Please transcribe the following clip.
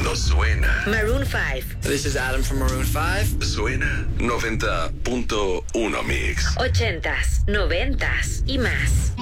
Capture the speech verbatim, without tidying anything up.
no suena. Maroon five. This is Adam from Maroon five. Suena noventa punto uno Mix. Ochentas, noventas y más.